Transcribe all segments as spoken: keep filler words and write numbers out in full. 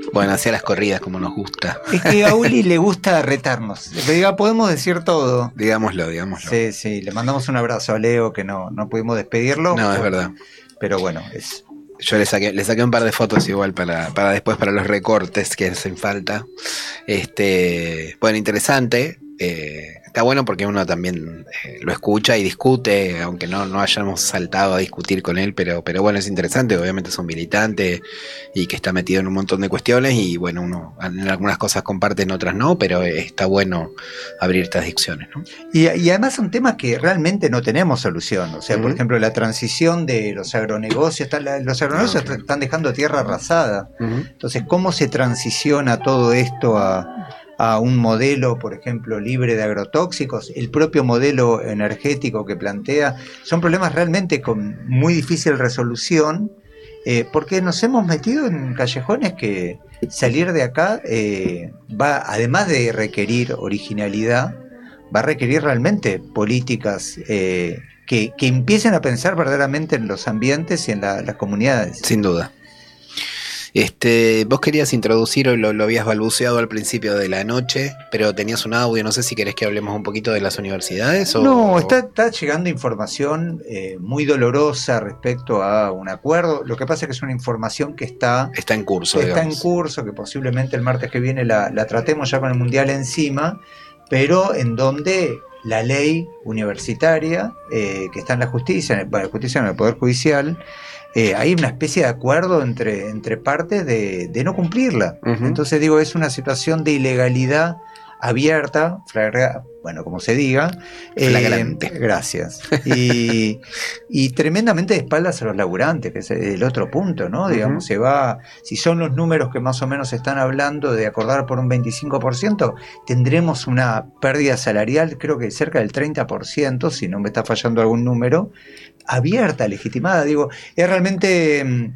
Bueno, hacia las corridas como nos gusta. Es que a Uli le gusta retarnos. Le diga, podemos decir todo. Digámoslo, digámoslo. Sí, sí, le mandamos un abrazo a Leo, que no, no pudimos despedirlo. No, es por, verdad. Pero bueno, es... Yo le saqué, le saqué un par de fotos igual para, para después, para los recortes que hacen falta. Este, bueno, interesante. Eh, está bueno porque uno también eh, lo escucha y discute, aunque no, no hayamos saltado a discutir con él, pero, pero bueno, es interesante. Obviamente es un militante y que está metido en un montón de cuestiones y bueno, uno en algunas cosas comparte, en otras no, pero está bueno abrir estas discusiones, ¿no? Y, y además son temas que realmente no tenemos solución. O sea, uh-huh. por ejemplo, la transición de los agronegocios, está, la, los agronegocios no, okay. están dejando tierra arrasada. Uh-huh. Entonces, ¿cómo se transiciona todo esto a... a un modelo, por ejemplo, libre de agrotóxicos, el propio modelo energético que plantea? Son problemas realmente con muy difícil resolución, eh, porque nos hemos metido en callejones que salir de acá eh, va, además de requerir originalidad, va a requerir realmente políticas eh, que, que empiecen a pensar verdaderamente en los ambientes y en la, las comunidades. Sin duda. Este, vos querías introducir, o lo, lo habías balbuceado al principio de la noche, pero tenías un audio, no sé si querés que hablemos un poquito de las universidades o... No, está, está llegando información eh, muy dolorosa respecto a un acuerdo. Lo que pasa es que es una información que está... Está en curso, que Está digamos. en curso, que posiblemente el martes que viene la, la tratemos ya con el Mundial encima, pero en donde la ley universitaria, eh, que está en la justicia, en el, bueno, la justicia en el Poder Judicial... Eh, hay una especie de acuerdo entre, entre partes de, de no cumplirla. Uh-huh. Entonces digo, es una situación de ilegalidad abierta, flagra, bueno, como se diga, flagrante. Eh, gracias. Y, y tremendamente de espaldas a los laburantes, que es el otro punto, ¿no? Uh-huh. Digamos, se va, si son los números que más o menos están hablando de acordar por un veinticinco por ciento, tendremos una pérdida salarial, creo que cerca del treinta por ciento, si no me está fallando algún número, abierta, legitimada. Digo, es realmente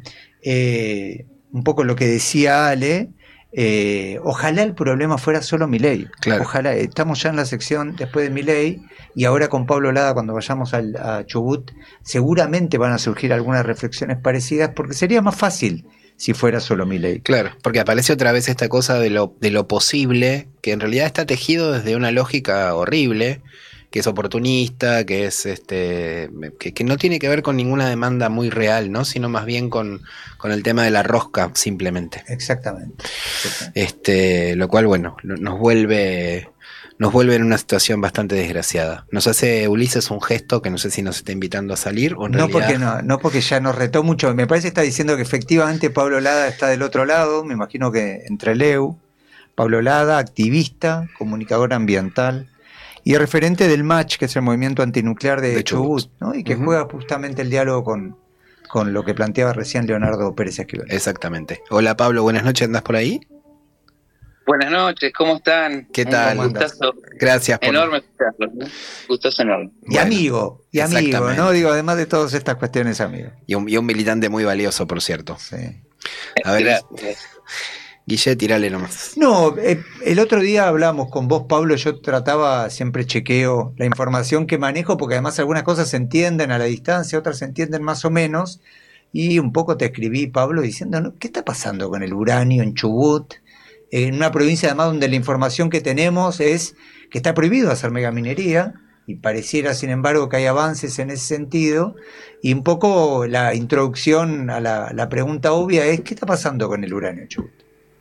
eh, un poco lo que decía Ale. Eh, ojalá el problema fuera solo Milei. Claro. Ojalá, estamos ya en la sección después de Milei y ahora con Pablo Lada, cuando vayamos al, a Chubut, seguramente van a surgir algunas reflexiones parecidas, porque sería más fácil si fuera solo Milei. Claro, porque aparece otra vez esta cosa de lo, de lo posible, que en realidad está tejido desde una lógica horrible, que es oportunista, que es este, que, que no tiene que ver con ninguna demanda muy real, ¿no? Sino más bien con, con el tema de la rosca, simplemente. Exactamente. Exactamente. Este, lo cual, bueno, nos vuelve, nos vuelve en una situación bastante desgraciada. Nos hace Ulises un gesto que no sé si nos está invitando a salir o en no realidad... porque no, no porque ya nos retó mucho. Me parece que está diciendo que efectivamente Pablo Lada está del otro lado. Me imagino que entre Leu, Pablo Lada, activista, comunicador ambiental. Y referente del MACH, que es el movimiento antinuclear de, de Chubut, Chubut, ¿no? Y que uh-huh. juega justamente el diálogo con, con lo que planteaba recién Leonardo Pérez Esquivel. Exactamente. Hola Pablo, buenas noches, ¿andás por ahí? Buenas noches, ¿cómo están? ¿Qué tal? Gustazo. Gracias por... Enorme escucharlo, ¿no? Gustazo enorme. Y bueno, amigo, y amigo, ¿no? Digo, además de todas estas cuestiones, amigo. Y un, y un militante muy valioso, por cierto. Sí. A ver... Gracias. Guille, tirale nomás. No, eh, el otro día hablamos con vos, Pablo, yo trataba, siempre chequeo la información que manejo, porque además algunas cosas se entienden a la distancia, otras se entienden más o menos, y un poco te escribí, Pablo, diciendo, ¿no? ¿Qué está pasando con el uranio en Chubut? En una provincia además donde la información que tenemos es que está prohibido hacer megaminería, y pareciera, sin embargo, que hay avances en ese sentido, y un poco la introducción a la, la pregunta obvia es, ¿qué está pasando con el uranio en Chubut?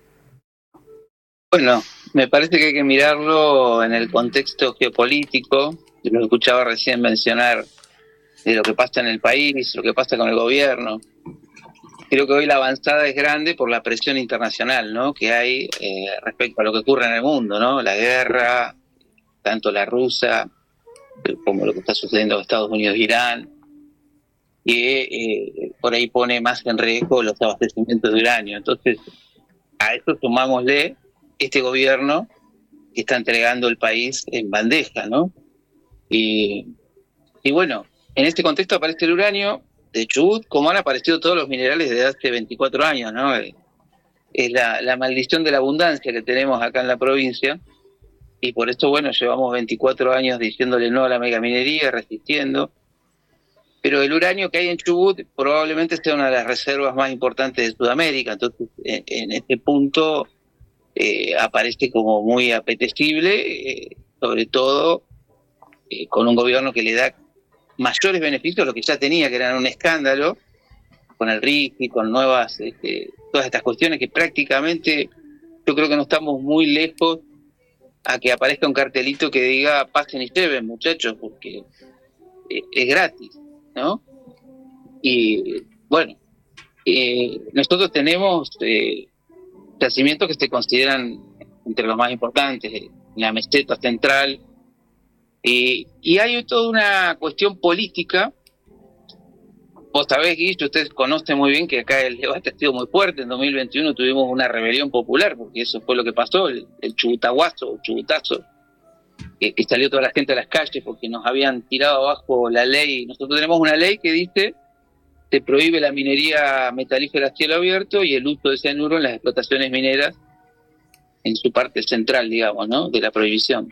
Bueno, me parece que hay que mirarlo en el contexto geopolítico, lo escuchaba recién mencionar de lo que pasa en el país, lo que pasa con el gobierno. Creo que hoy la avanzada es grande por la presión internacional, ¿no? que hay eh, respecto a lo que ocurre en el mundo, ¿no? La guerra, tanto la rusa como lo que está sucediendo en Estados Unidos e Irán, que eh, por ahí pone más en riesgo los abastecimientos de uranio. Entonces, a eso sumámosle este gobierno que está entregando el país en bandeja, ¿no? Y, y bueno, en este contexto aparece el uranio de Chubut, como han aparecido todos los minerales desde hace veinticuatro años, ¿no? Es la, la maldición de la abundancia que tenemos acá en la provincia, y por eso, bueno, llevamos veinticuatro años diciéndole no a la megaminería, resistiendo, pero el uranio que hay en Chubut probablemente sea una de las reservas más importantes de Sudamérica, entonces en, en este punto eh, aparece como muy apetecible, eh, sobre todo eh, con un gobierno que le da mayores beneficios a lo que ya tenía, que eran un escándalo, con el R I C y con nuevas, este, todas estas cuestiones que prácticamente yo creo que no estamos muy lejos a que aparezca un cartelito que diga pasen y lleven, muchachos, porque eh, es gratis, ¿no? Y bueno, eh, nosotros tenemos eh, yacimientos que se consideran entre los más importantes, en la meseta central, eh, y hay toda una cuestión política. Vos sabés, Guillo, ustedes conocen muy bien que acá el debate ha sido muy fuerte. En dos mil veintiuno tuvimos una rebelión popular, porque eso fue lo que pasó, el, el chubutaguazo, o chubutazo, que, que salió toda la gente a las calles porque nos habían tirado abajo la ley. Nosotros tenemos una ley que dice se prohíbe la minería metalífera a cielo abierto y el uso de cianuro en las explotaciones mineras en su parte central, digamos, ¿no?, de la prohibición.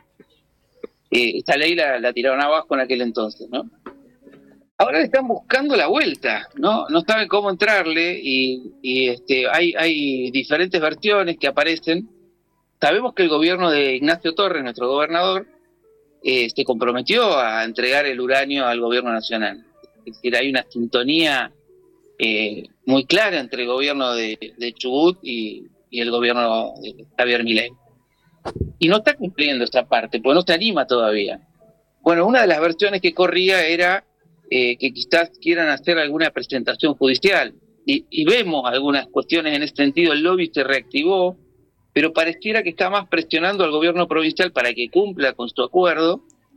Eh, esta ley la, la tiraron abajo en aquel entonces, ¿no? Ahora le están buscando la vuelta, ¿no? No saben cómo entrarle y, y este, hay, hay diferentes versiones que aparecen. Sabemos que el gobierno de Ignacio Torres, nuestro gobernador, eh, se comprometió a entregar el uranio al gobierno nacional. Es decir, hay una sintonía eh, muy clara entre el gobierno de, de Chubut y, y el gobierno de Javier Milei. Y no está cumpliendo esa parte, porque no se anima todavía. Bueno, una de las versiones que corría era Eh, que quizás quieran hacer alguna presentación judicial. Y, y vemos algunas cuestiones en ese sentido. El lobby se reactivó, pero pareciera que está más presionando al gobierno provincial para que cumpla con su acuerdo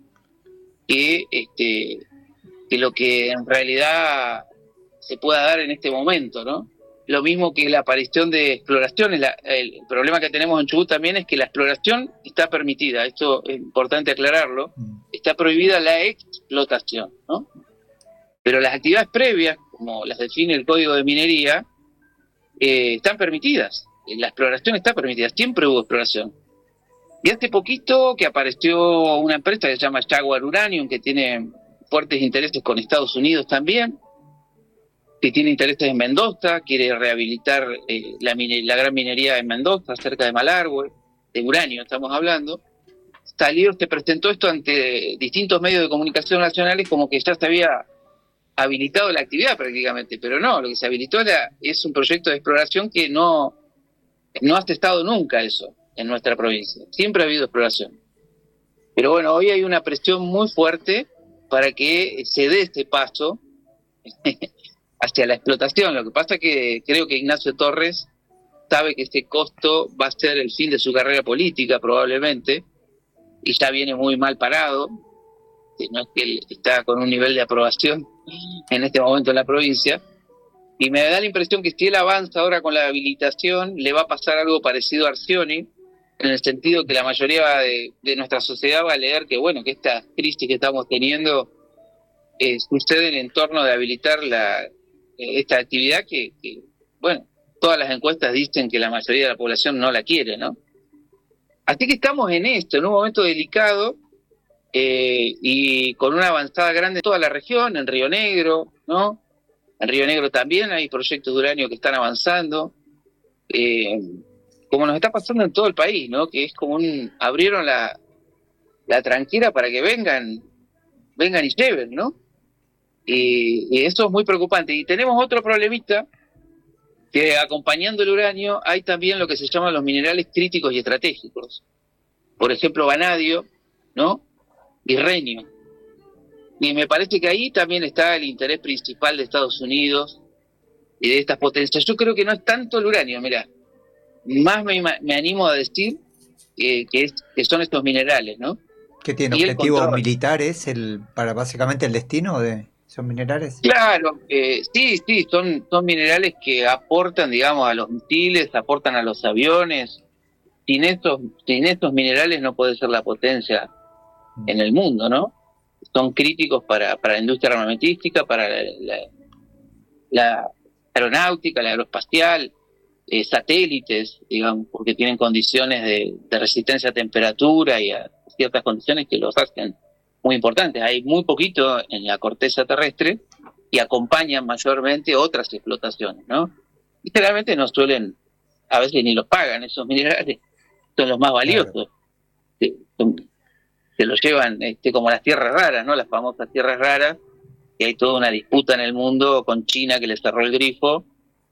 que, este, que lo que en realidad se pueda dar en este momento, ¿no? Lo mismo que la aparición de exploraciones. La, el problema que tenemos en Chubut también es que la exploración está permitida. Esto es importante aclararlo. Está prohibida la explotación, ¿no? Pero las actividades previas, como las define el Código de Minería, eh, están permitidas. La exploración está permitida, siempre hubo exploración. Y hace poquito que apareció una empresa que se llama Jaguar Uranium, que tiene fuertes intereses con Estados Unidos también, que tiene intereses en Mendoza, quiere rehabilitar eh, la, la gran minería en Mendoza, cerca de Malargüe, de uranio estamos hablando. Salió, se presentó esto ante distintos medios de comunicación nacionales como que ya se había habilitado la actividad prácticamente, pero no, lo que se habilitó era, es un proyecto de exploración que no, no ha estado nunca eso en nuestra provincia, siempre ha habido exploración. Pero bueno, hoy hay una presión muy fuerte para que se dé este paso hacia la explotación. Lo que pasa es que creo que Ignacio Torres sabe que ese costo va a ser el fin de su carrera política probablemente, y ya viene muy mal parado. No es que él está con un nivel de aprobación en este momento en la provincia, y me da la impresión que si él avanza ahora con la habilitación, le va a pasar algo parecido a Arcioni, en el sentido que la mayoría de, de nuestra sociedad va a leer que, bueno, que esta crisis que estamos teniendo eh, sucede en torno de habilitar la, eh, esta actividad que, que, bueno, todas las encuestas dicen que la mayoría de la población no la quiere, ¿no? Así que estamos en esto, en un momento delicado, Eh, y con una avanzada grande en toda la región, en Río Negro, ¿no? En Río Negro también hay proyectos de uranio que están avanzando, eh, como nos está pasando en todo el país, ¿no? Que es como un, abrieron la, la tranquera para que vengan, vengan y lleven, ¿no? Y, y eso es muy preocupante. Y tenemos otro problemita, que acompañando el uranio hay también lo que se llaman los minerales críticos y estratégicos. Por ejemplo, vanadio, ¿no? Y renio. Y me parece que ahí también está el interés principal de Estados Unidos y de estas potencias. Yo creo que no es tanto el uranio, mirá, más me, me animo a decir eh, que, es, que son estos minerales, ¿no? ¿Qué tiene objetivos militares el, para básicamente el destino de esos minerales? Claro, eh, sí, sí, son, son minerales que aportan, digamos, a los misiles, aportan a los aviones. Sin estos, sin estos minerales no puede ser la potencia en el mundo, ¿no? Son críticos para, para la industria armamentística, para la, la, la aeronáutica, la aeroespacial, eh, satélites, digamos, porque tienen condiciones de, de resistencia a temperatura y a ciertas condiciones que los hacen muy importantes. Hay muy poquito en la corteza terrestre y acompañan mayormente otras explotaciones, ¿no? Y generalmente no suelen, a veces ni los pagan esos minerales, son los más valiosos. Claro. Se, son, se los llevan este, como las tierras raras, ¿no? Las famosas tierras raras, que hay toda una disputa en el mundo con China que le cerró el grifo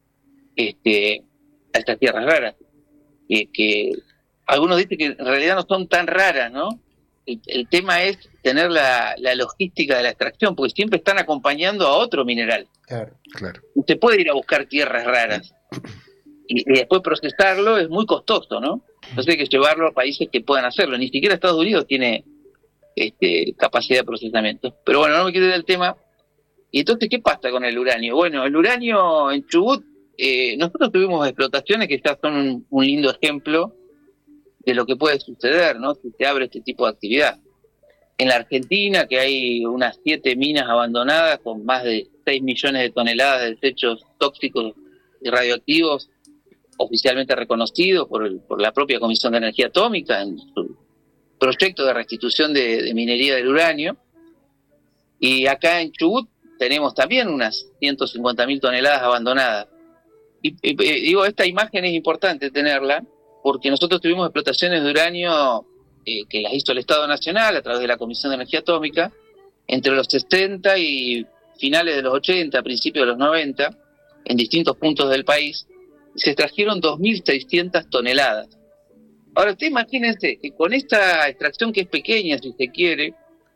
este, a estas tierras raras. Que, que algunos dicen que en realidad no son tan raras, ¿no? El, el tema es tener la, la logística de la extracción, porque siempre están acompañando a otro mineral. Claro, claro. Usted puede ir a buscar tierras raras y, y después procesarlo es muy costoso, ¿no? Entonces hay que llevarlo a países que puedan hacerlo. Ni siquiera Estados Unidos tiene este, capacidad de procesamiento. Pero bueno, no me quiero ir del tema. Y entonces, ¿qué pasa con el uranio? Bueno, el uranio en Chubut, eh, nosotros tuvimos explotaciones que ya son un, un lindo ejemplo de lo que puede suceder, ¿no? Si se abre este tipo de actividad. En la Argentina, que hay unas siete minas abandonadas con más de seis millones de toneladas de desechos tóxicos y radioactivos oficialmente reconocidos por, el, por la propia Comisión de Energía Atómica en su proyecto de restitución de, de minería del uranio. Y acá en Chubut tenemos también unas ciento cincuenta mil toneladas abandonadas. Y, y, y digo, esta imagen es importante tenerla, porque nosotros tuvimos explotaciones de uranio eh, que las hizo el Estado Nacional a través de la Comisión de Energía Atómica entre los sesenta y finales de los ochenta, principios de los noventa, en distintos puntos del país, se extrajeron dos mil seiscientas toneladas. Ahora, usted imagínense que con esta extracción que es pequeña, si se quiere,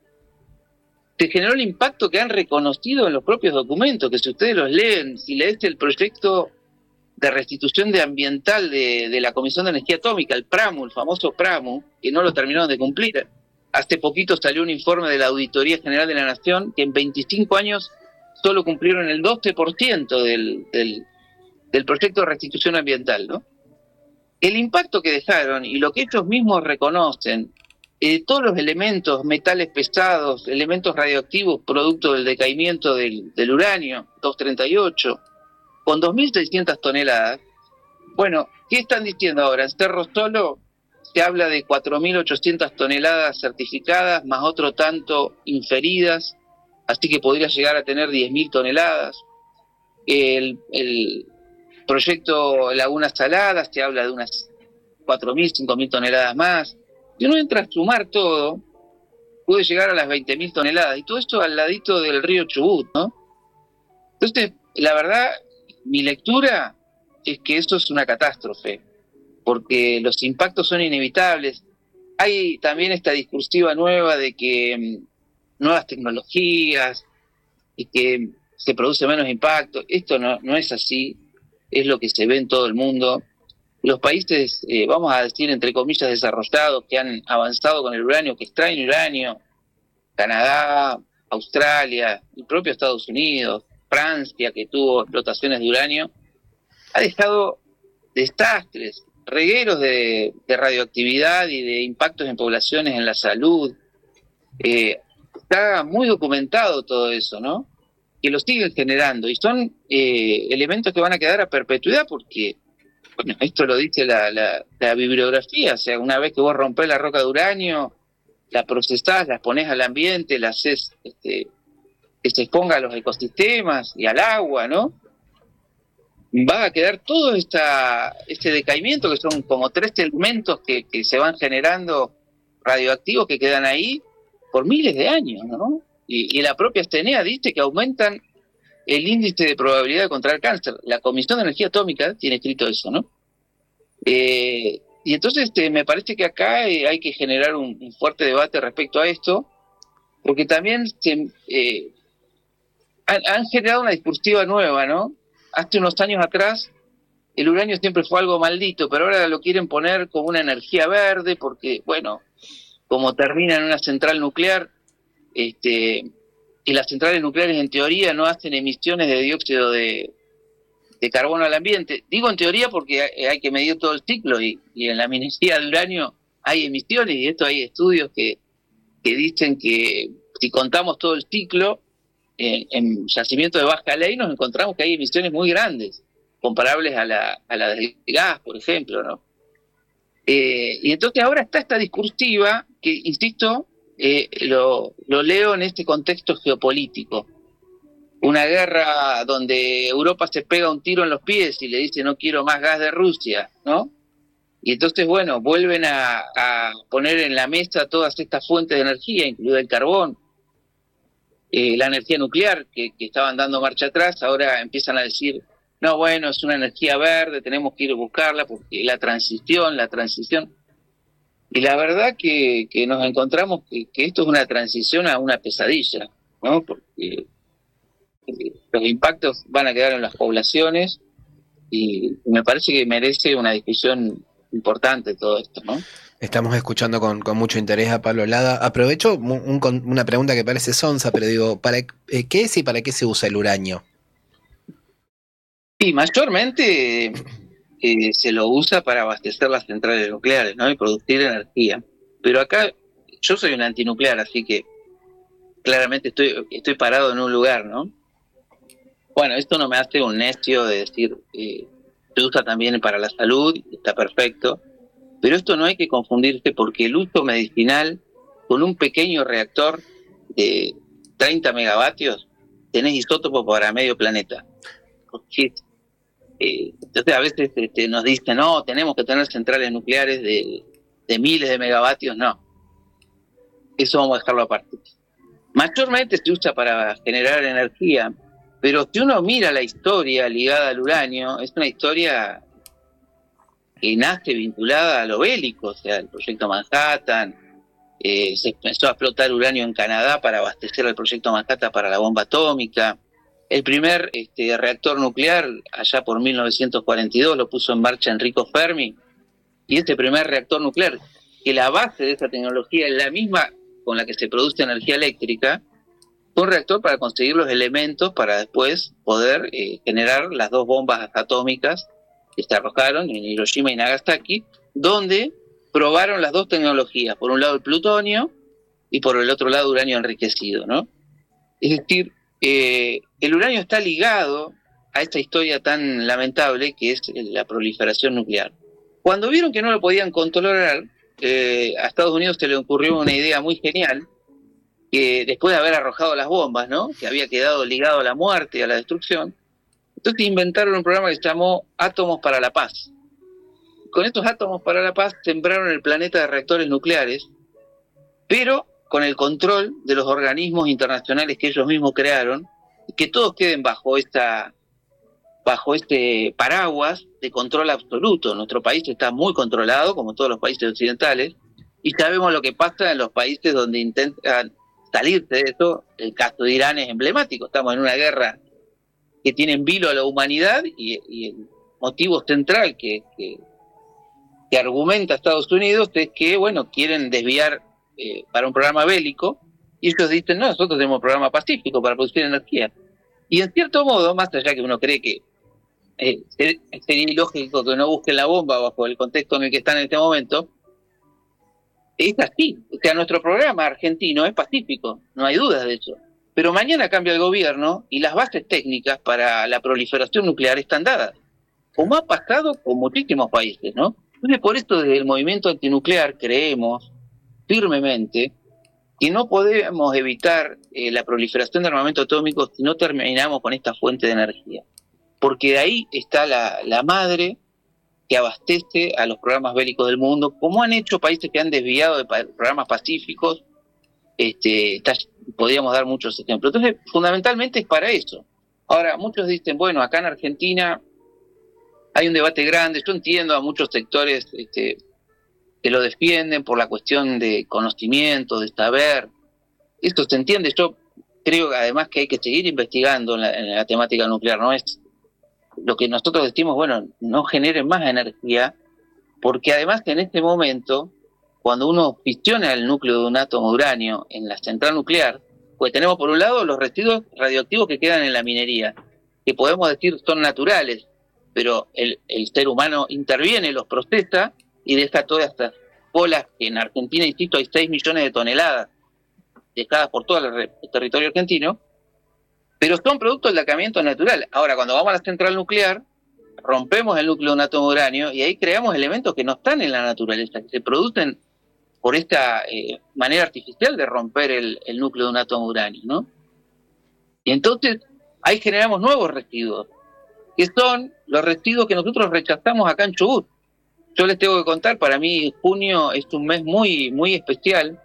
se generó el impacto que han reconocido en los propios documentos, que si ustedes los leen, si lees el proyecto de restitución de ambiental de, de la Comisión de Energía Atómica, el PRAMU, el famoso PRAMU, que no lo terminaron de cumplir. Hace poquito salió un informe de la Auditoría General de la Nación que en veinticinco años solo cumplieron el doce por ciento del, del, del proyecto de restitución ambiental, ¿no? El impacto que dejaron y lo que ellos mismos reconocen, eh, todos los elementos, metales pesados, elementos radioactivos producto del decaimiento del, del uranio, doscientos treinta y ocho, con dos mil seiscientas toneladas. Bueno, ¿qué están diciendo ahora? En Cerro Solo se habla de cuatro mil ochocientas toneladas certificadas, más otro tanto inferidas, así que podría llegar a tener diez mil toneladas. El, el proyecto Lagunas Saladas se habla de unas cuatro mil, cinco mil toneladas más. Si uno entra a sumar todo, puede llegar a las veinte mil toneladas, y todo esto al ladito del río Chubut, ¿no? Entonces, la verdad, mi lectura es que esto es una catástrofe, porque los impactos son inevitables. Hay también esta discursiva nueva de que mmm, nuevas tecnologías y que se produce menos impacto. Esto no, no es así, es lo que se ve en todo el mundo. Los países, eh, vamos a decir, entre comillas, desarrollados, que han avanzado con el uranio, que extraen uranio, Canadá, Australia, el propio Estados Unidos, Francia, que tuvo explotaciones de uranio, ha dejado desastres, regueros de, de radioactividad y de impactos en poblaciones, en la salud. Eh, está muy documentado todo eso, ¿no? Que lo siguen generando, y son eh, elementos que van a quedar a perpetuidad, porque, bueno, esto lo dice la, la, la bibliografía, o sea, una vez que vos rompés la roca de uranio, la procesás, la ponés al ambiente, la haces este, que se exponga a los ecosistemas y al agua, ¿no? Va a quedar todo esta, este decaimiento, que son como tres elementos que, que se van generando radioactivos que quedan ahí por miles de años, ¿no? Y, y la propia C N E A dice que aumentan el índice de probabilidad de contraer cáncer. La Comisión de Energía Atómica tiene escrito eso, ¿no? Eh, y entonces este, me parece que acá eh, hay que generar un, un fuerte debate respecto a esto, porque también se, eh, han, han generado una discursiva nueva, ¿no? Hace unos años atrás el uranio siempre fue algo maldito, pero ahora lo quieren poner como una energía verde, porque, bueno, como termina en una central nuclear, este, y las centrales nucleares en teoría no hacen emisiones de dióxido de, de carbono al ambiente. Digo en teoría porque hay, hay que medir todo el ciclo, y, y en la minería de uranio hay emisiones, y esto hay estudios que, que dicen que si contamos todo el ciclo, en, en yacimientos de baja ley nos encontramos que hay emisiones muy grandes, comparables a la, a la del gas, por ejemplo, ¿no? Eh, y entonces ahora está esta discursiva que, insisto, eh, lo, lo leo en este contexto geopolítico. una guerra donde Europa se pega un tiro en los pies y le dice no quiero más gas de Rusia, ¿no? Y entonces, bueno, vuelven a, a poner en la mesa todas estas fuentes de energía, incluido el carbón, eh, la energía nuclear, que, que estaban dando marcha atrás, ahora empiezan a decir, no, bueno, es una energía verde, tenemos que ir a buscarla, porque la transición, la transición... Y la verdad que, que nos encontramos que, que esto es una transición a una pesadilla, ¿no? Porque eh, los impactos van a quedar en las poblaciones y me parece que merece una discusión importante todo esto, ¿no? Estamos escuchando con, con mucho interés a Pablo Lada. Aprovecho un, un, una pregunta que parece sonsa, pero digo, ¿para eh, qué es y para qué se usa el uranio? Sí, mayormente eh, se lo usa para abastecer las centrales nucleares, ¿no? Y producir energía. Pero acá yo soy un antinuclear, así que claramente estoy, estoy parado en un lugar, ¿no? Bueno, esto no me hace un necio de decir, eh, se usa también para la salud, está perfecto, pero esto no hay que confundirse porque el uso medicinal con un pequeño reactor de treinta megavatios tenés isótopos para medio planeta. Porque, eh, entonces a veces este, nos dicen, no, tenemos que tener centrales nucleares de, de miles de megavatios, no. Eso vamos a dejarlo aparte. Mayormente se usa para generar energía, pero si uno mira la historia ligada al uranio, es una historia que nace vinculada a lo bélico, o sea, el proyecto Manhattan, eh, se empezó a explotar uranio en Canadá para abastecer el proyecto Manhattan para la bomba atómica. El primer este, reactor nuclear, allá por mil novecientos cuarenta y dos, lo puso en marcha Enrico Fermi, y este primer reactor nuclear, que la base de esa tecnología es la misma con la que se produce energía eléctrica, fue un reactor para conseguir los elementos para después poder eh, generar las dos bombas atómicas que se arrojaron en Hiroshima y Nagasaki, donde probaron las dos tecnologías, por un lado el plutonio y por el otro lado uranio enriquecido, ¿no? Es decir, eh, el uranio está ligado a esta historia tan lamentable que es la proliferación nuclear. Cuando vieron que no lo podían controlar, eh, a Estados Unidos se le ocurrió una idea muy genial, que después de haber arrojado las bombas, ¿no?, que había quedado ligado a la muerte y a la destrucción, entonces inventaron un programa que se llamó Átomos para la Paz. Con estos átomos para la paz sembraron el planeta de reactores nucleares, pero con el control de los organismos internacionales que ellos mismos crearon, y que todos queden bajo esta, bajo este paraguas de control absoluto. Nuestro país está muy controlado, como todos los países occidentales, y sabemos lo que pasa en los países donde intentan salirse de eso. El caso de Irán es emblemático. Estamos en una guerra que tiene en vilo a la humanidad, y, y el motivo central que, que, que argumenta Estados Unidos es que, bueno, quieren desviar eh, para un programa bélico, y ellos dicen, no, nosotros tenemos un programa pacífico para producir energía. Y en cierto modo, más allá que uno cree que eh, sería ilógico que no busquen la bomba bajo el contexto en el que están en este momento, es así. O sea, nuestro programa argentino es pacífico, no hay dudas de eso. Pero mañana cambia el gobierno y las bases técnicas para la proliferación nuclear están dadas, como ha pasado con muchísimos países, ¿no? Entonces, por esto desde el movimiento antinuclear creemos firmemente que no podemos evitar eh, la proliferación de armamento atómico si no terminamos con esta fuente de energía. Porque de ahí está la, la madre que abastece a los programas bélicos del mundo, como han hecho países que han desviado de pa- programas pacíficos. Este, está, podríamos dar muchos ejemplos. Entonces, fundamentalmente es para eso. Ahora, muchos dicen, bueno, acá en Argentina hay un debate grande. Yo entiendo a muchos sectores este, que lo defienden por la cuestión de conocimiento, de saber. Esto se entiende. Yo creo además que hay que seguir investigando en la, en la temática nuclear. No es lo que nosotros decimos, bueno, no generen más energía, porque además en este momento, cuando uno fisiona el núcleo de un átomo de uranio en la central nuclear, pues tenemos por un lado los residuos radioactivos que quedan en la minería, que podemos decir son naturales, pero el, el ser humano interviene, los procesa y deja todas estas bolas, que en Argentina, insisto, hay seis millones de toneladas dejadas por todo el, el territorio argentino, pero son productos del acabamiento natural. Ahora, cuando vamos a la central nuclear, rompemos el núcleo de un átomo de uranio y ahí creamos elementos que no están en la naturaleza, que se producen por esta eh, manera artificial de romper el, el núcleo de un átomo de uranio, ¿no? Y entonces ahí generamos nuevos residuos, que son los residuos que nosotros rechazamos acá en Chubut. Yo les tengo que contar, para mí junio es un mes muy, muy especial,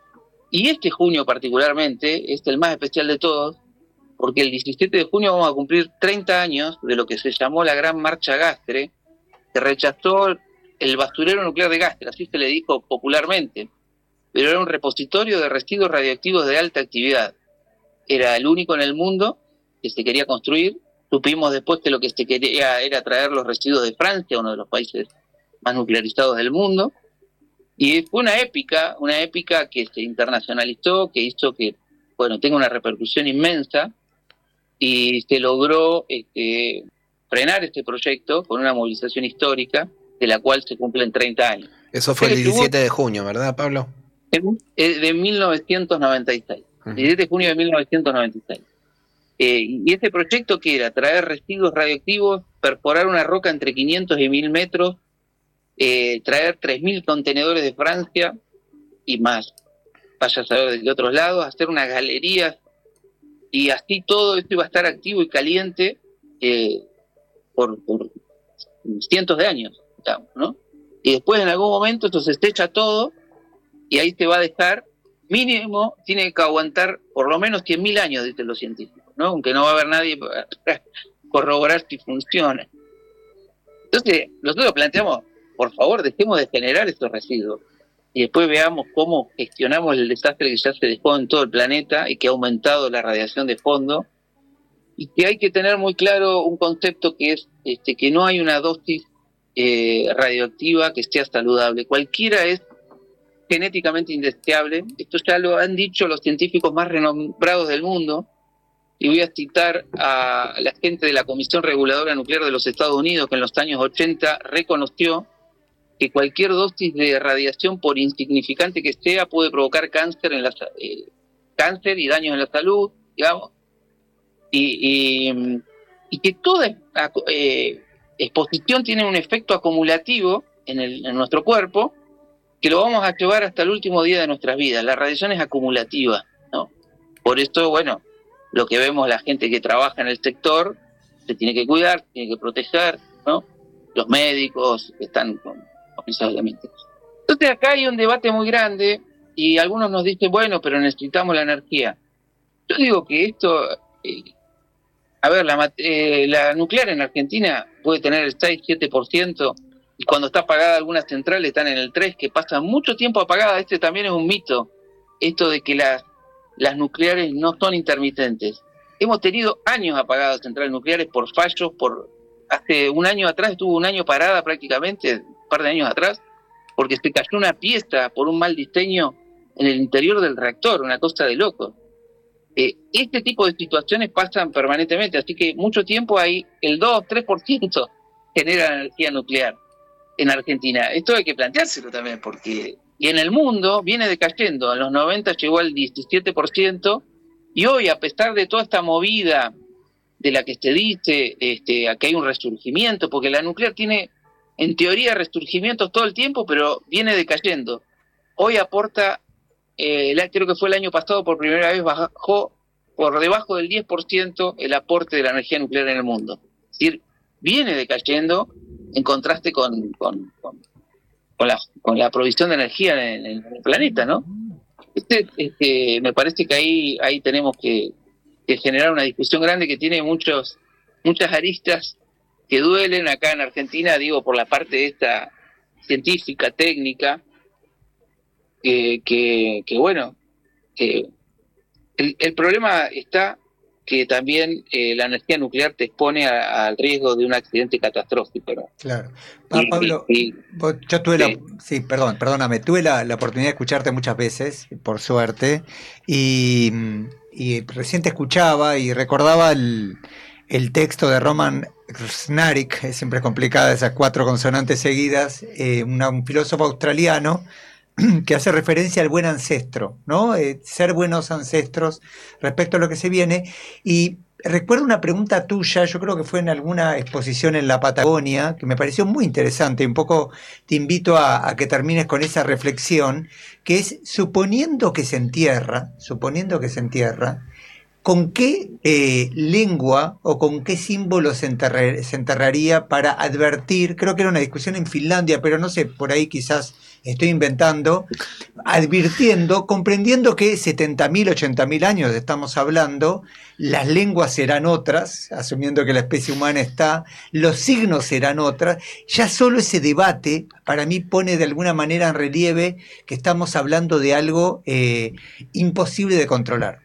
y este junio particularmente es el más especial de todos, porque el diecisiete de junio vamos a cumplir treinta años de lo que se llamó la Gran Marcha Gastre, que rechazó el basurero nuclear de Gastre, así se le dijo popularmente, pero era un repositorio de residuos radioactivos de alta actividad. Era el único en el mundo que se quería construir. Supimos después que lo que se quería era traer los residuos de Francia, uno de los países más nuclearizados del mundo, y fue una épica, una épica que se internacionalizó, que hizo que, bueno, tenga una repercusión inmensa, y se logró este, frenar este proyecto con una movilización histórica, de la cual se cumplen treinta años. Eso fue el diecisiete de junio, ¿verdad, Pablo? De mil novecientos noventa y seis. Uh-huh. diecisiete de junio de mil novecientos noventa y seis. Eh, y ese proyecto que era traer residuos radioactivos, perforar una roca entre quinientos y mil metros, eh, traer tres mil contenedores de Francia y más, vaya a saber de otros lados, hacer unas galerías, y así todo esto iba a estar activo y caliente eh, por, por cientos de años, digamos, ¿no? Y después en algún momento esto se echa todo y ahí se va a dejar, mínimo tiene que aguantar por lo menos cien mil años, dicen los científicos, ¿no? Aunque no va a haber nadie para corroborar si funciona. Entonces nosotros planteamos, por favor, dejemos de generar estos residuos y después veamos cómo gestionamos el desastre que ya se dejó en todo el planeta y que ha aumentado la radiación de fondo, y que hay que tener muy claro un concepto que es este, que no hay una dosis eh, radioactiva que sea saludable. Cualquiera es genéticamente indeseable. Esto ya lo han dicho los científicos más renombrados del mundo, y voy a citar a la gente de la Comisión Reguladora Nuclear de los Estados Unidos, que en los años ochenta reconoció que cualquier dosis de radiación, por insignificante que sea, puede provocar cáncer en la eh, cáncer y daños en la salud, digamos, y, y, y que toda eh, exposición tiene un efecto acumulativo en, el, en nuestro cuerpo, que lo vamos a llevar hasta el último día de nuestras vidas. La radiación es acumulativa, ¿no? Por eso, bueno, lo que vemos la gente que trabaja en el sector, se tiene que cuidar, se tiene que proteger, ¿no? Los médicos que están con obviamente. Entonces acá hay un debate muy grande y algunos nos dicen, bueno, pero necesitamos la energía. Yo digo que esto, eh, a ver, la, eh, la nuclear en Argentina puede tener el seis siete por ciento, y cuando está apagada algunas centrales están en el tres por ciento, que pasan mucho tiempo apagadas. Este también es un mito, esto de que las, las nucleares no son intermitentes. Hemos tenido años apagadas centrales nucleares por fallos, por hace un año atrás estuvo un año parada prácticamente, par de años atrás, porque se cayó una pieza por un mal diseño en el interior del reactor, una cosa de loco. Eh, este tipo de situaciones pasan permanentemente, así que mucho tiempo hay el dos tres por ciento genera energía nuclear en Argentina. Esto hay que planteárselo también, porque y en el mundo viene decayendo. En los noventa llegó al diecisiete por ciento, y hoy, a pesar de toda esta movida de la que se dice este, que hay un resurgimiento, porque la nuclear tiene en teoría resurgimientos todo el tiempo, pero viene decayendo. Hoy aporta, eh, creo que fue el año pasado, por primera vez bajó por debajo del diez por ciento el aporte de la energía nuclear en el mundo. Es decir, viene decayendo en contraste con, con, con, con, la, con la provisión de energía en, en el planeta, ¿no? Este, este, me parece que ahí, ahí tenemos que, que generar una discusión grande que tiene muchos, muchas aristas que duelen acá en Argentina, digo, por la parte esta científica, técnica, que, que, que bueno, que el, el problema está que también eh, la energía nuclear te expone a, al riesgo de un accidente catastrófico, ¿no? Claro. Pa- Y- Pablo, y- yo tuve sí. la, sí, perdón, perdóname, tuve la, la oportunidad de escucharte muchas veces, por suerte, y, y recién te escuchaba y recordaba el, el texto de Roman Snarik, siempre es complicada esas cuatro consonantes seguidas, eh, una- un filósofo australiano que hace referencia al buen ancestro, ¿no? Eh, ser buenos ancestros respecto a lo que se viene. Y recuerdo una pregunta tuya, yo creo que fue en alguna exposición en la Patagonia, que me pareció muy interesante. Un poco te invito a, a que termines con esa reflexión, que es, suponiendo que se entierra, suponiendo que se entierra, ¿con qué eh, lengua o con qué símbolo se, enterrar, se enterraría para advertir? Creo que era una discusión en Finlandia, pero no sé, por ahí quizás estoy inventando, advirtiendo, comprendiendo que setenta mil, ochenta mil años estamos hablando, las lenguas serán otras, asumiendo que la especie humana está, los signos serán otras, ya solo ese debate para mí pone de alguna manera en relieve que estamos hablando de algo eh, imposible de controlar.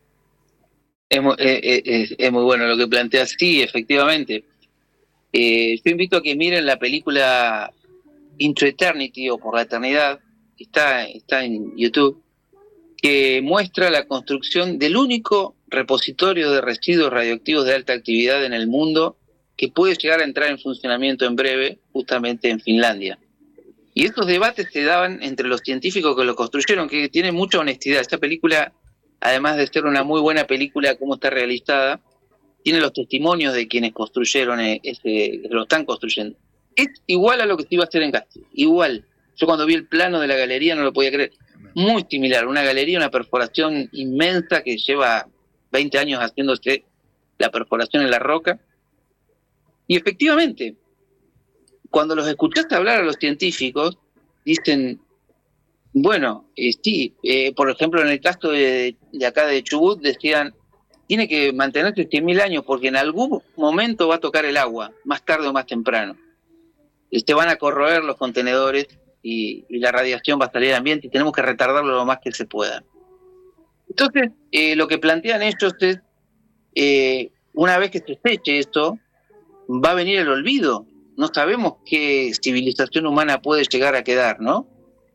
Es muy, es, es, es muy bueno lo que planteas, sí, efectivamente. Eh, yo invito a que miren la película Into Eternity o Por la Eternidad, que está, está en YouTube, que muestra la construcción del único repositorio de residuos radioactivos de alta actividad en el mundo que puede llegar a entrar en funcionamiento en breve, justamente en Finlandia. Y estos debates se daban entre los científicos que lo construyeron, que tienen mucha honestidad. Esta película, además de ser una muy buena película, cómo está realizada, tiene los testimonios de quienes construyeron, ese, lo están construyendo. Es igual a lo que se iba a hacer en Castilla, igual. Yo cuando vi el plano de la galería no lo podía creer. Muy similar, una galería, una perforación inmensa que lleva veinte años haciéndose la perforación en la roca. Y efectivamente, cuando los escuchaste hablar a los científicos, dicen, bueno, eh, sí, eh, por ejemplo, en el caso de, de acá de Chubut, decían, tiene que mantenerse cien mil años porque en algún momento va a tocar el agua, más tarde o más temprano. Se van a corroer los contenedores y, y la radiación va a salir al ambiente y tenemos que retardarlo lo más que se pueda. Entonces, eh, lo que plantean ellos es, eh, una vez que se seche esto, va a venir el olvido. No sabemos qué civilización humana puede llegar a quedar, ¿no?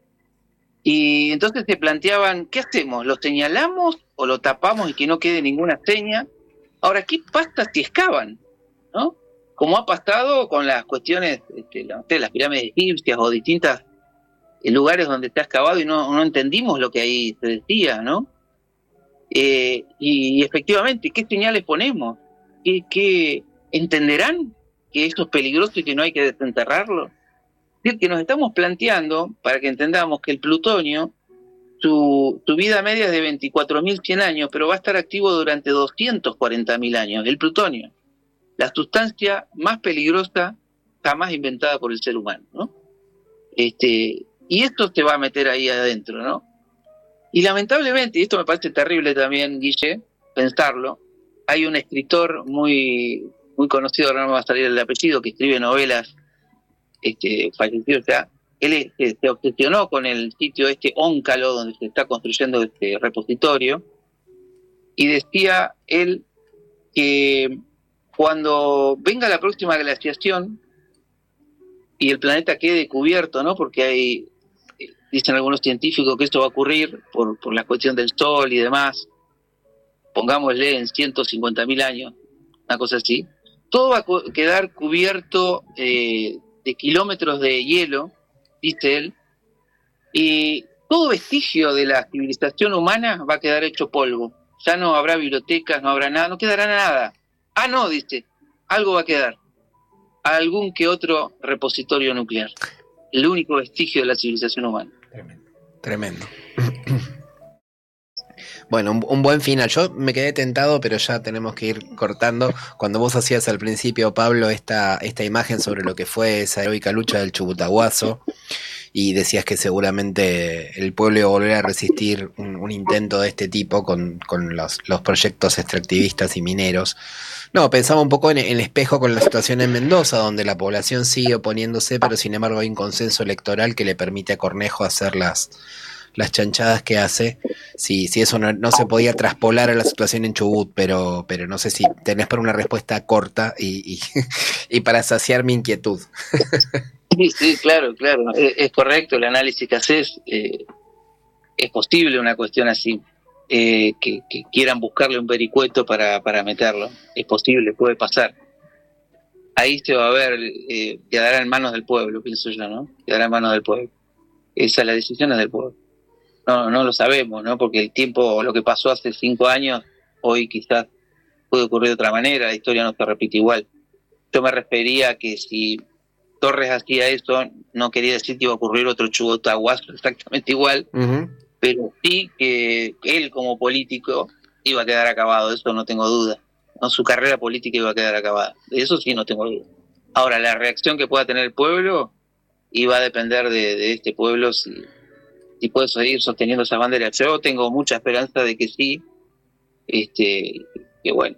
Y entonces se planteaban, ¿qué hacemos? ¿Lo señalamos o lo tapamos y que no quede ninguna seña? Ahora, ¿qué pasa si excavan? ¿No? Como ha pasado con las cuestiones, este, las pirámides egipcias o distintos lugares donde se ha excavado y no, no entendimos lo que ahí se decía, ¿no? Eh, y, y efectivamente, ¿qué señales ponemos? ¿Qué, qué entenderán que eso es peligroso y que no hay que desenterrarlo? Es decir, que nos estamos planteando, para que entendamos que el plutonio, su, su vida media es de veinticuatro mil cien años, pero va a estar activo durante doscientos cuarenta mil años, el plutonio, la sustancia más peligrosa jamás inventada por el ser humano, ¿no? Este, y esto se va a meter ahí adentro, ¿no? Y lamentablemente, y esto me parece terrible también, Guille, pensarlo, hay un escritor muy, muy conocido, ahora no me va a salir el apellido, que escribe novelas, este, fallecido ya, él este, se obsesionó con el sitio este Óncalo, donde se está construyendo este repositorio, y decía él que cuando venga la próxima glaciación y el planeta quede cubierto, ¿no? Porque hay, dicen algunos científicos que esto va a ocurrir por, por la cuestión del sol y demás, pongámosle en ciento cincuenta mil años, una cosa así, todo va a quedar cubierto eh, de kilómetros de hielo, dice él, y todo vestigio de la civilización humana va a quedar hecho polvo. Ya no habrá bibliotecas, no habrá nada, no quedará nada. Ah, no, dice, algo va a quedar. Algún que otro repositorio nuclear. El único vestigio de la civilización humana. Tremendo. Tremendo. Bueno, un, un buen final. Yo me quedé tentado, pero ya tenemos que ir cortando. Cuando vos hacías al principio, Pablo, esta, esta imagen sobre lo que fue esa heroica lucha del Chubutahuazo, y decías que seguramente el pueblo iba a volver a resistir un, un intento de este tipo con, con los, los proyectos extractivistas y mineros. No, pensaba un poco en, en el espejo con la situación en Mendoza, donde la población sigue oponiéndose, pero sin embargo hay un consenso electoral que le permite a Cornejo hacer las, las chanchadas que hace. Si, si eso no, no se podía traspolar a la situación en Chubut, pero, pero no sé si tenés por una respuesta corta y, y, y para saciar mi inquietud. Sí, sí, claro, claro, es, es correcto el análisis que haces, eh, es posible una cuestión así, eh, que, que quieran buscarle un vericueto para, para meterlo, es posible, puede pasar. Ahí se va a ver, eh, quedará en manos del pueblo, pienso yo, ¿no? Quedará en manos del pueblo. Esa, la decisión es del pueblo. No, no lo sabemos, ¿no? Porque el tiempo, lo que pasó hace cinco años, hoy quizás puede ocurrir de otra manera, la historia no se repite igual. Yo me refería a que si Torres hacía eso, no quería decir que iba a ocurrir otro Chubutahuazo exactamente igual, uh-huh. Pero sí que él como político iba a quedar acabado, de eso no tengo duda. ¿No? Su carrera política iba a quedar acabada, de eso sí no tengo duda. Ahora, la reacción que pueda tener el pueblo iba a depender de, de este pueblo si, si puede seguir sosteniendo esas banderas. Yo tengo mucha esperanza de que sí, este, que bueno.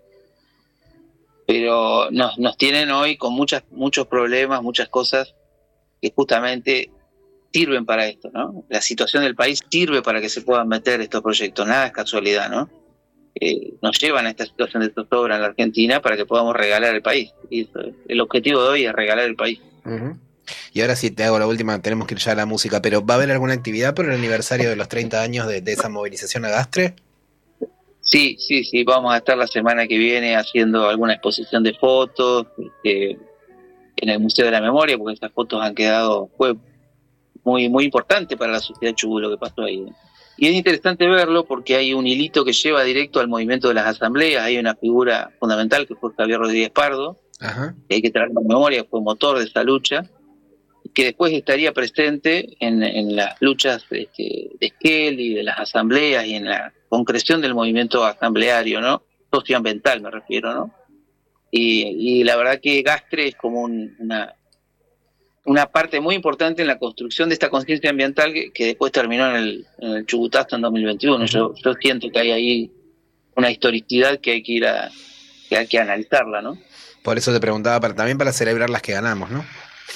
Pero nos, nos tienen hoy con muchas, muchos problemas, muchas cosas que justamente sirven para esto, ¿no? La situación del país sirve para que se puedan meter estos proyectos, nada es casualidad, ¿no? Eh, nos llevan a esta situación de zozobra en la Argentina para que podamos regalar el país. Y eso, el objetivo de hoy es regalar el país. Uh-huh. Y ahora sí te hago la última, tenemos que ir ya a la música, pero ¿va a haber alguna actividad por el aniversario de los treinta años de, de esa movilización a Gastre? Sí, sí, sí, vamos a estar la semana que viene haciendo alguna exposición de fotos este, en el Museo de la Memoria, porque esas fotos han quedado, fue muy, muy importante para la sociedad chubut lo que pasó ahí. Y es interesante verlo porque hay un hilito que lleva directo al movimiento de las asambleas, hay una figura fundamental que fue Javier Rodríguez Pardo, Ajá. que hay que traer en memoria, fue motor de esa lucha, que después estaría presente en, en las luchas este, de Esquel y de las asambleas y en la concreción del movimiento asambleario, ¿no? Socioambiental me refiero, ¿no? Y, y la verdad que Gastre es como un, una... una parte muy importante en la construcción de esta conciencia ambiental que, que después terminó en el, en el Chubutazo en dos mil veintiuno. Uh-huh. Yo, yo siento que hay ahí una historicidad que hay que ir a, que hay que analizarla, ¿no? Por eso te preguntaba, para, también para celebrar las que ganamos, ¿no?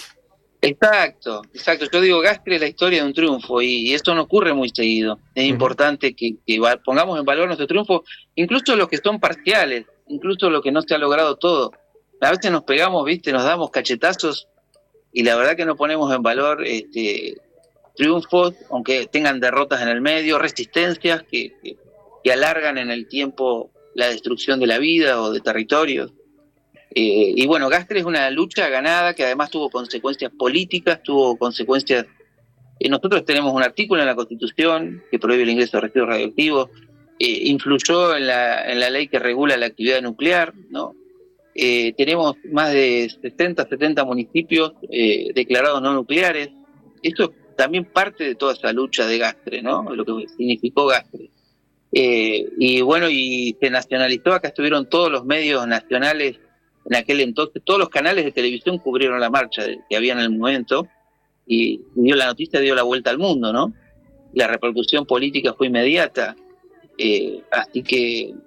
Exacto, exacto. Yo digo, Gastre es la historia de un triunfo y, y esto no ocurre muy seguido. Es uh-huh. importante que, que va, pongamos en valor nuestro triunfo, incluso los que son parciales, incluso lo que no se ha logrado todo. A veces nos pegamos, viste, nos damos cachetazos y la verdad que no ponemos en valor este, triunfos, aunque tengan derrotas en el medio, resistencias que, que, que alargan en el tiempo la destrucción de la vida o de territorios. Eh, y bueno, Gastre es una lucha ganada que además tuvo consecuencias políticas, tuvo consecuencias... Eh, nosotros tenemos un artículo en la Constitución que prohíbe el ingreso de residuos radioactivos, eh, influyó en la, en la ley que regula la actividad nuclear, ¿no? Eh, tenemos más de sesenta, setenta municipios eh, declarados no nucleares. Esto también parte de toda esa lucha de Gastre, ¿no? Lo que significó Gastre. Eh, y bueno, y se nacionalizó, acá estuvieron todos los medios nacionales en aquel entonces, todos los canales de televisión cubrieron la marcha que había en el momento, y dio la noticia, dio la vuelta al mundo, ¿no? La repercusión política fue inmediata, eh, así que